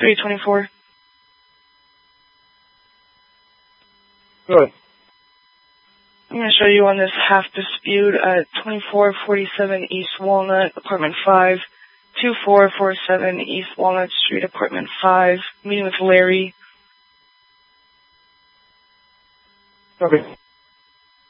324. Good. I'm going to show you on this half dispute at 2447 East Walnut, Apartment 5, 2447 East Walnut Street, Apartment 5. Meeting with Larry. Okay.